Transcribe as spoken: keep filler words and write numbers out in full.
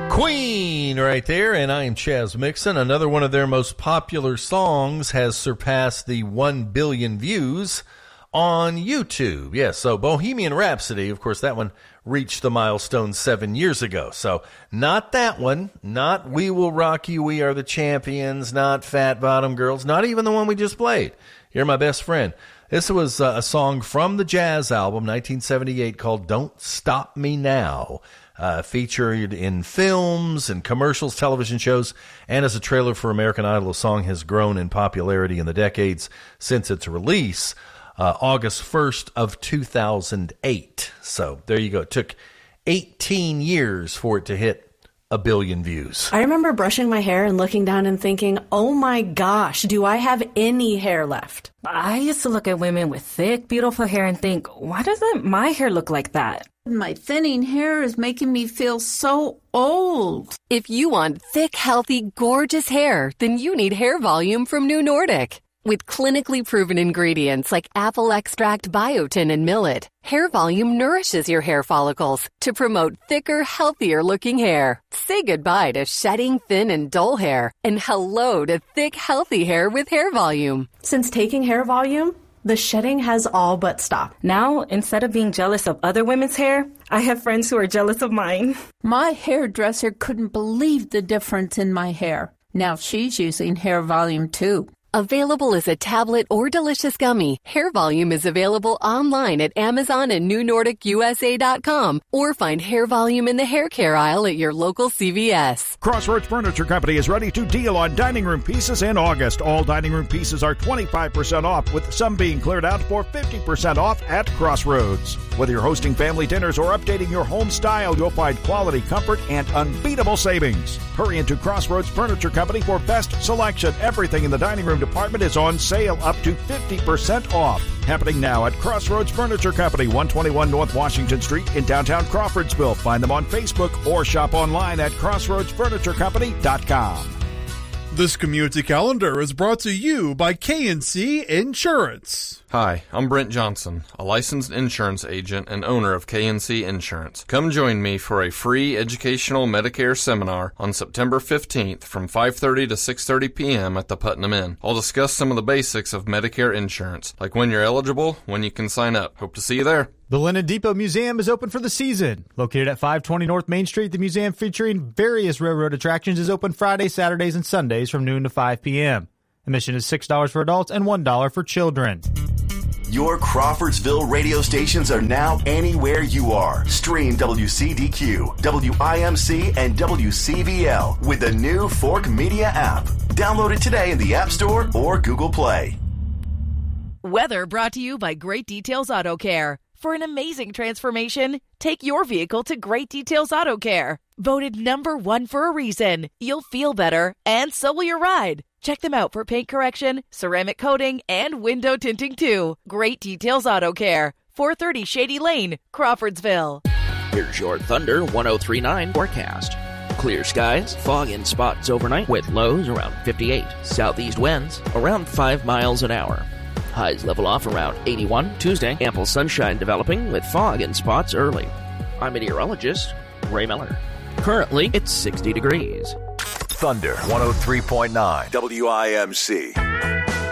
Queen right there, and I am Chaz Mixon. Another one of their most popular songs has surpassed the one billion views on YouTube. Yes, so Bohemian Rhapsody, of course, that one reached the milestone seven years ago. So not that one, not We Will Rock You, We Are the Champions, not Fat Bottom Girls, not even the one we just played, You're My Best Friend. This was uh, a song from the Jazz album, nineteen seventy-eight, called Don't Stop Me Now. Uh, featured in films and commercials, television shows, and as a trailer for American Idol. The song has grown in popularity in the decades since its release, uh, August first of two thousand eight. So there you go. It took eighteen years for it to hit a billion views. I remember brushing my hair and looking down and thinking, oh my gosh, do I have any hair left? I used to look at women with thick, beautiful hair and think, why doesn't my hair look like that? My thinning hair is making me feel so old. If you want thick, healthy, gorgeous hair, then you need Hair Volume from New Nordic. With clinically proven ingredients like apple extract, biotin, and millet, Hair Volume nourishes your hair follicles to promote thicker, healthier-looking hair. Say goodbye to shedding, thin, and dull hair, and hello to thick, healthy hair with Hair Volume. Since taking Hair Volume, the shedding has all but stopped. Now, instead of being jealous of other women's hair, I have friends who are jealous of mine. My hairdresser couldn't believe the difference in my hair. Now she's using Hair Volume too. Available as a tablet or delicious gummy, Hair Volume is available online at Amazon and New Nordic U S A dot com, or find Hair Volume in the hair care aisle at your local C V S. Crossroads Furniture Company is ready to deal on dining room pieces in August. All dining room pieces are twenty-five percent off, with some being cleared out for fifty percent off at Crossroads. Whether you're hosting family dinners or updating your home style, you'll find quality, comfort, and unbeatable savings. Hurry into Crossroads Furniture Company for best selection. Everything in the dining room department is on sale up to fifty percent off. Happening now at Crossroads Furniture Company, one twenty-one North Washington Street in downtown Crawfordsville. Find them on Facebook or shop online at crossroads furniture company dot com. This community calendar is brought to you by K and C Insurance. Hi, I'm Brent Johnson, a licensed insurance agent and owner of K and C Insurance. Come join me for a free educational Medicare seminar on September fifteenth from five thirty to six thirty p.m. at the Putnam Inn. I'll discuss some of the basics of Medicare insurance, like when you're eligible, when you can sign up. Hope to see you there. The Linen Depot Museum is open for the season. Located at five twenty North Main Street, the museum, featuring various railroad attractions, is open Fridays, Saturdays, and Sundays from noon to five p.m. Admission is six dollars for adults and one dollar for children. Your Crawfordsville radio stations are now anywhere you are. Stream W C D Q, W I M C, and W C V L with the new Fork Media app. Download it today in the App Store or Google Play. Weather brought to you by Great Details Auto Care. For an amazing transformation, take your vehicle to Great Details Auto Care. Voted number one for a reason. You'll feel better, and so will your ride. Check them out for paint correction, ceramic coating, and window tinting too. Great Details Auto Care, four thirty Shady Lane, Crawfordsville. Here's your Thunder one oh three point nine forecast. Clear skies, fog in spots overnight with lows around fifty-eight. Southeast winds around five miles an hour. Highs level off around eighty-one. Tuesday, ample sunshine developing with fog in spots early. I'm meteorologist Ray Miller. Currently, it's sixty degrees. Thunder one oh three point nine W I M C.